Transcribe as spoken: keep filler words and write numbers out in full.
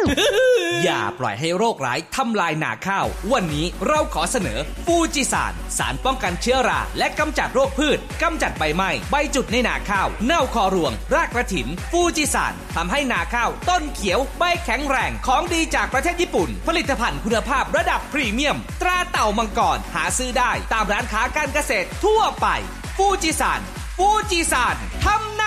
อย่าปล่อยให้โรคร้ายทำลายนาข้าววันนี้เราขอเสนอฟูจิสานสารป้องกันเชื้อราและกำจัดโรคพืชกำจัดใบไหม้ใบจุดในนาข้าวเน่าคอรวงรากกระถินฟูจิสานทำให้นาข้าวต้นเขียวใบแข็งแรงของดีจากประเทศญี่ปุ่นผลิตภัณฑ์คุณภาพระดับพรีเมียมตราเต่ามังกรหาซื้อได้ตามร้านค้าการเกษตรทั่วไปฟูจิสานฟูจิสานทำนา